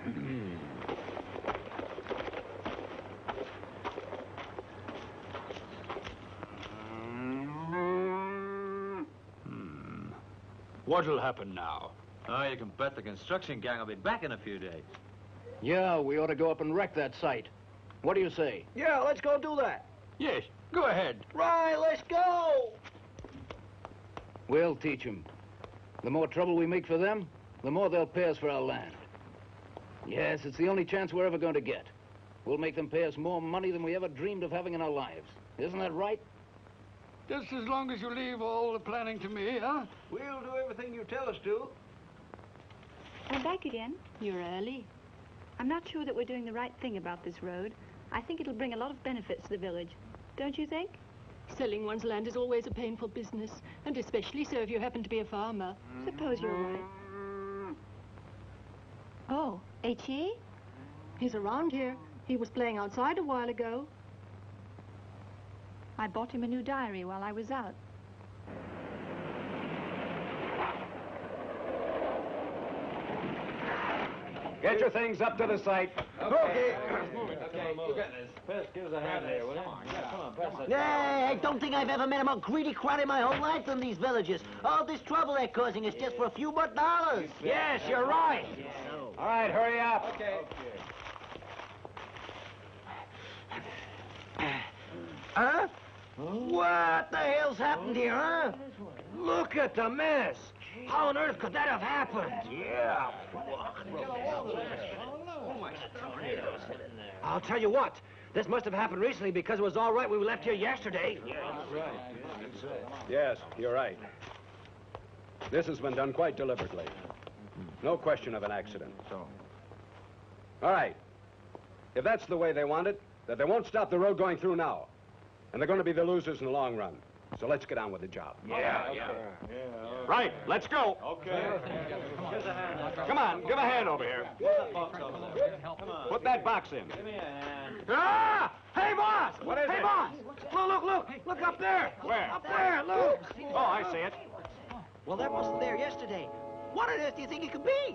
What'll happen now? Oh, you can bet the construction gang will be back in a few days. Yeah, we ought to go up and wreck that site. What do you say? Yeah, let's go do that. Yes, go ahead. Right, let's go. We'll teach them. The more trouble we make for them, the more they'll pay us for our land. Yes, it's the only chance we're ever going to get. We'll make them pay us more money than we ever dreamed of having in our lives. Isn't that right? Just as long as you leave all the planning to me, huh? We'll do everything you tell us to. I'm back again. You're early. I'm not sure that we're doing the right thing about this road. I think it'll bring a lot of benefits to the village. Don't you think? Selling one's land is always a painful business, and especially so if you happen to be a farmer. Suppose you're right. Oh, H.E.? He's around here. He was playing outside a while ago. I bought him a new diary while I was out. Get your things up to the site. Okay. You got this. First, give us a hand here, will you? Come on, pass that. Hey, I don't think I've ever met a more greedy crowd in my whole life than these villagers. All this trouble they're causing is just for a few more dollars. Yes, you're right. All right, hurry up. Okay. Huh? What the hell's happened here, huh? Look at the mess. How on earth could that have happened? Yeah. I'll tell you what. This must have happened recently because it was all right when we left here yesterday. Yes, you're right. This has been done quite deliberately. No question of an accident. All right. If that's the way they want it, then they won't stop the road going through now. And they're going to be the losers in the long run. So let's get on with the job. Yeah. Right, let's go. Okay. Give us a hand. Come on, give a hand over here. Put that box in. Give me a hand. Ah! Hey, boss! What is hey, it? boss! Look up there! Where? Up there, look! Oh, I see it. Well, that wasn't there yesterday. What on earth do you think it could be?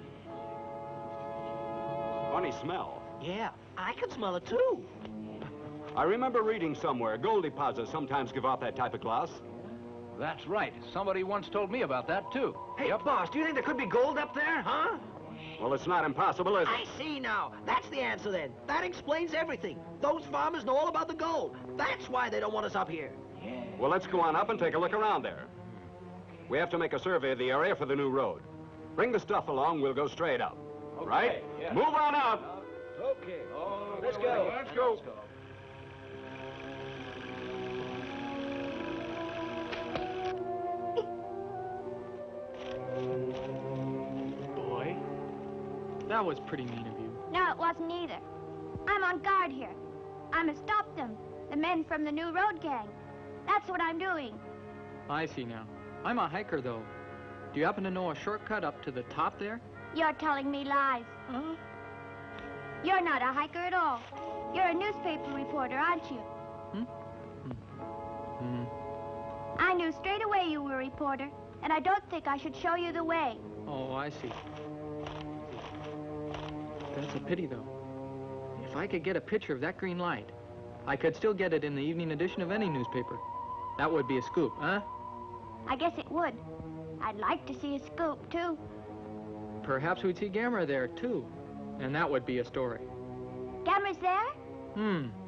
Funny smell. Yeah, I could smell it too. I remember reading somewhere gold deposits sometimes give off that type of gloss. That's right. Somebody once told me about that, too. Hey, boss, do you think there could be gold up there, huh? Well, it's not impossible, is it? I see now. That's the answer then. That explains everything. Those farmers know all about the gold. That's why they don't want us up here. Well, let's go on up and take a look around there. We have to make a survey of the area for the new road. Bring the stuff along, we'll go straight up. Okay, Right? yeah. Move on up. Okay. Oh, Let's go. Let's go. Boy, that was pretty mean of you. No, it wasn't either. I'm on guard here. I'm to stop them, the men from the new road gang. That's what I'm doing. I see now. I'm a hiker, though. Do you happen to know a shortcut up to the top there? You're telling me lies. Huh? You're not a hiker at all. You're a newspaper reporter, aren't you? I knew straight away you were a reporter, and I don't think I should show you the way. Oh, I see. That's a pity, though. If I could get a picture of that green light, I could still get it in the evening edition of any newspaper. That would be a scoop, huh? I guess it would. I'd like to see a scoop, too. Perhaps we'd see Gamera there, too. And that would be a story. Gamera's there?